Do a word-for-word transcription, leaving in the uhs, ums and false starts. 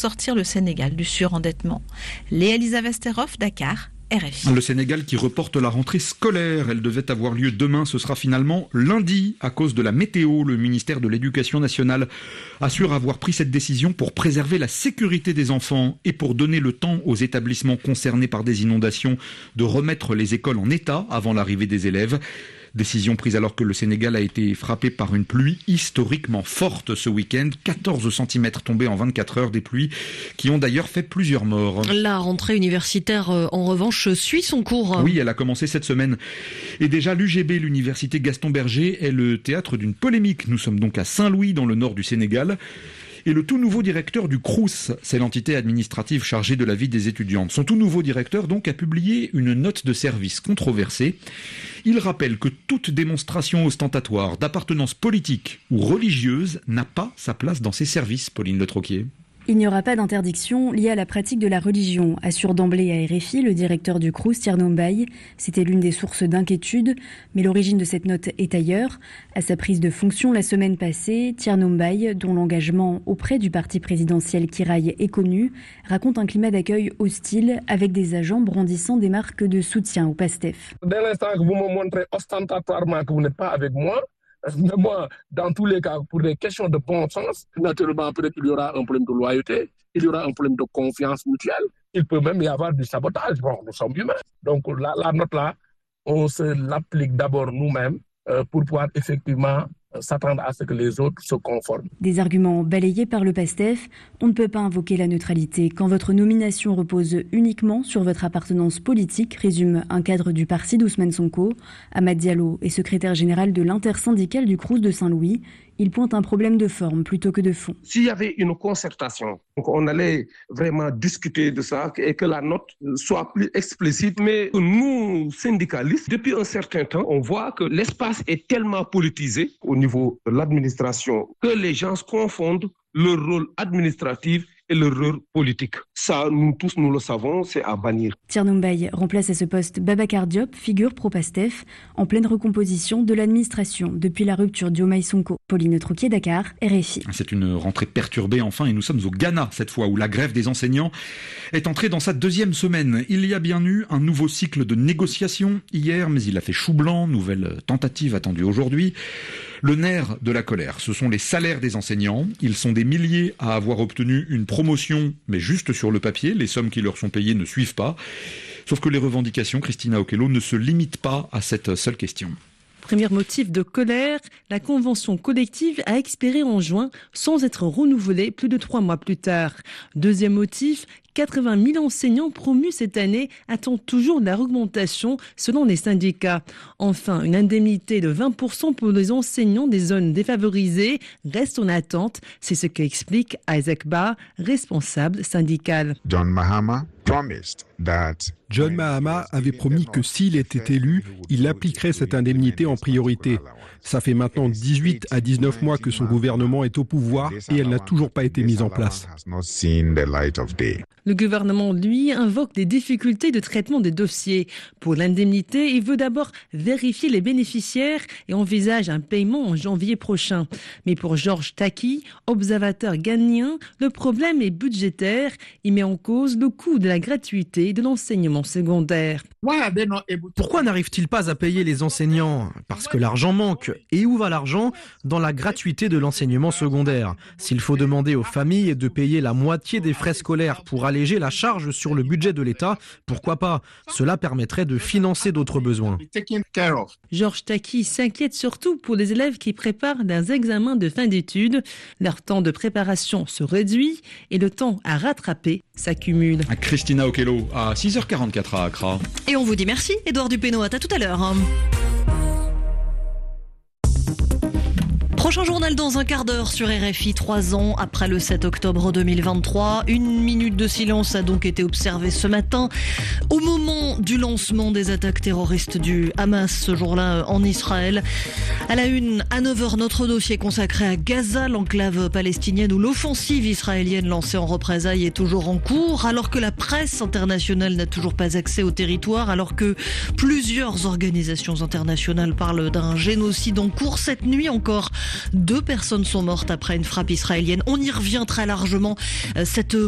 sortir le Sénégal du surendettement. Léa-Lisa Vesterhoff, Dakar. R F I. Le Sénégal qui reporte la rentrée scolaire. Elle devait avoir lieu demain, ce sera finalement lundi à cause de la météo. Le ministère de l'Éducation nationale assure avoir pris cette décision pour préserver la sécurité des enfants et pour donner le temps aux établissements concernés par des inondations de remettre les écoles en état avant l'arrivée des élèves. Décision prise alors que le Sénégal a été frappé par une pluie historiquement forte ce week-end. quatorze centimètres tombés en vingt-quatre heures, des pluies qui ont d'ailleurs fait plusieurs morts. La rentrée universitaire, en revanche, suit son cours. Oui, elle a commencé cette semaine. Et déjà, l'U G B, l'université Gaston Berger, est le théâtre d'une polémique. Nous sommes donc à Saint-Louis, dans le nord du Sénégal. Et le tout nouveau directeur du Crous, c'est l'entité administrative chargée de la vie des étudiantes. Son tout nouveau directeur donc a publié une note de service controversée. Il rappelle que toute démonstration ostentatoire d'appartenance politique ou religieuse n'a pas sa place dans ses services, Pauline Le Troquier. Il n'y aura pas d'interdiction liée à la pratique de la religion, assure d'emblée à R F I le directeur du Crous, Thierno Mbaye. C'était l'une des sources d'inquiétude, mais l'origine de cette note est ailleurs. À sa prise de fonction la semaine passée, Thierno Mbaye, dont l'engagement auprès du parti présidentiel Kiraï est connu, raconte un climat d'accueil hostile avec des agents brandissant des marques de soutien au PASTEF. Dès l'instant que vous me montrez ostentatoirement que vous n'êtes pas avec moi, mais moi, dans tous les cas, pour des questions de bon sens, naturellement, peut-être qu'il y aura un problème de loyauté, il y aura un problème de confiance mutuelle, il peut même y avoir du sabotage. Bon, nous sommes humains. Donc la, la note-là, on se l'applique d'abord nous-mêmes euh, pour pouvoir effectivement s'attendre à ce que les autres se conforment. Des arguments balayés par le PASTEF. On ne peut pas invoquer la neutralité quand votre nomination repose uniquement sur votre appartenance politique, résume un cadre du parti d'Ousmane Sonko. Ahmad Diallo est secrétaire général de l'intersyndicale du Crous de Saint-Louis. Il pointe un problème de forme plutôt que de fond. S'il y avait une concertation, donc on allait vraiment discuter de ça et que la note soit plus explicite. Mais nous, syndicalistes, depuis un certain temps, on voit que l'espace est tellement politisé au niveau de l'administration que les gens se confondent leur rôle administratif et leur rôle politique. Ça, nous tous, nous le savons, c'est à bannir. Thierno Mbaye remplace à ce poste Babacar Diop, figure pro-PASTEF, en pleine recomposition de l'administration depuis la rupture d'Diomaye Sonko. Pauline Troquier, Dakar, R F I. C'est une rentrée perturbée enfin et nous sommes au Ghana cette fois où la grève des enseignants est entrée dans sa deuxième semaine. Il y a bien eu un nouveau cycle de négociations hier, mais il a fait chou blanc, nouvelle tentative attendue aujourd'hui. Le nerf de la colère, ce sont les salaires des enseignants. Ils sont des milliers à avoir obtenu une promotion, mais juste sur le papier. Les sommes qui leur sont payées ne suivent pas. Sauf que les revendications, Christina Okello, ne se limitent pas à cette seule question. Premier motif de colère, la convention collective a expiré en juin sans être renouvelée plus de trois mois plus tard. Deuxième motif, quatre-vingt mille enseignants promus cette année attendent toujours leur augmentation selon les syndicats. Enfin, une indemnité de vingt pour cent pour les enseignants des zones défavorisées reste en attente. C'est ce qu'explique Isaac Barr, responsable syndical. John Mahama promised that John Mahama avait promis que s'il était élu, il appliquerait cette indemnité en priorité. Ça fait maintenant dix-huit à dix-neuf mois que son gouvernement est au pouvoir et elle n'a toujours pas été mise en place. Le gouvernement, lui, invoque des difficultés de traitement des dossiers. Pour l'indemnité, il veut d'abord vérifier les bénéficiaires et envisage un paiement en janvier prochain. Mais pour Georges Taki, observateur ghanéen, le problème est budgétaire. Il met en cause le coût de la gratuité de l'enseignement secondaire. Pourquoi n'arrivent-ils pas à payer les enseignants ? Parce que l'argent manque. Et où va l'argent ? Dans la gratuité de l'enseignement secondaire. S'il faut demander aux familles de payer la moitié des frais scolaires pour alléger la charge sur le budget de l'État, pourquoi pas ? Cela permettrait de financer d'autres besoins. Georges Taki s'inquiète surtout pour les élèves qui préparent des examens de fin d'études. Leur temps de préparation se réduit et le temps à rattraper s'accumule. Christina Okello à six heures quarante-quatre à Accra. Et on vous dit merci, Édouard Dupénoat. À tout à l'heure. Prochain journal dans un quart d'heure sur R F I, trois ans après le sept octobre deux mille vingt-trois. Une minute de silence a donc été observée ce matin au moment du lancement des attaques terroristes du Hamas ce jour-là en Israël. À la une, à neuf heures, notre dossier consacré à Gaza, l'enclave palestinienne où l'offensive israélienne lancée en représailles est toujours en cours, alors que la presse internationale n'a toujours pas accès au territoire, alors que plusieurs organisations internationales parlent d'un génocide en cours. Cette nuit encore, deux personnes sont mortes après une frappe israélienne. On y revient très largement. Cette